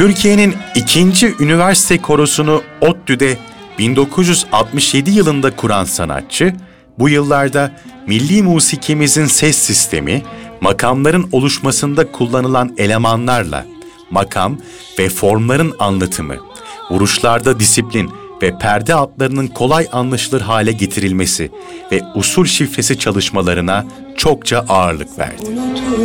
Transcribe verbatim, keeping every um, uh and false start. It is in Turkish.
Türkiye'nin ikinci üniversite korosunu ODTÜ'de bin dokuz yüz altmış yedi yılında kuran sanatçı, bu yıllarda milli musikimizin ses sistemi, makamların oluşmasında kullanılan elemanlarla, makam ve formların anlatımı, vuruşlarda disiplin ve perde altlarının kolay anlaşılır hale getirilmesi ve usul şifresi çalışmalarına çokça ağırlık verdi.